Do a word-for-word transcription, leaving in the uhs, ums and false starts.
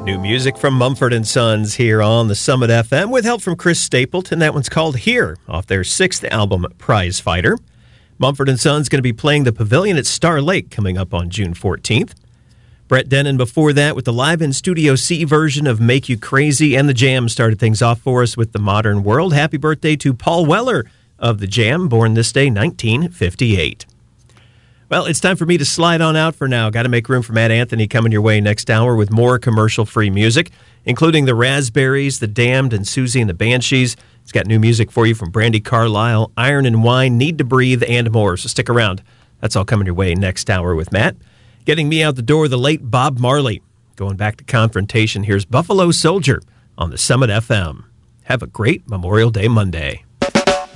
New music from Mumford and Sons here on the Summit F M with help from Chris Stapleton. That one's called Here, off their sixth album, Prize Fighter. Mumford and Sons going to be playing the Pavilion at Star Lake coming up on June fourteenth. Brett Dennen before that with the live in Studio C version of Make You Crazy, and the Jam started things off for us with The Modern World. Happy birthday to Paul Weller of the Jam, born this day, nineteen fifty-eight. Well, it's time for me to slide on out for now. Got to make room for Matt Anthony coming your way next hour with more commercial-free music, including the Raspberries, the Damned, and Susie and the Banshees. It's got new music for you from Brandi Carlile, Iron and Wine, Need to Breathe, and more. So stick around. That's all coming your way next hour with Matt. Getting me out the door, the late Bob Marley. Going back to Confrontation, here's Buffalo Soldier on the Summit F M. Have a great Memorial Day Monday.